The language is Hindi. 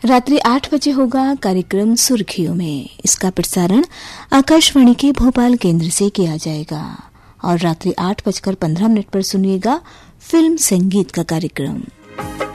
रात्रि 8 बजे होगा कार्यक्रम सुर्खियों में। इसका प्रसारण आकाशवाणी के भोपाल केंद्र से किया जाएगा और रात्रि 8:15 पर सुनिएगा फिल्म संगीत का कार्यक्रम।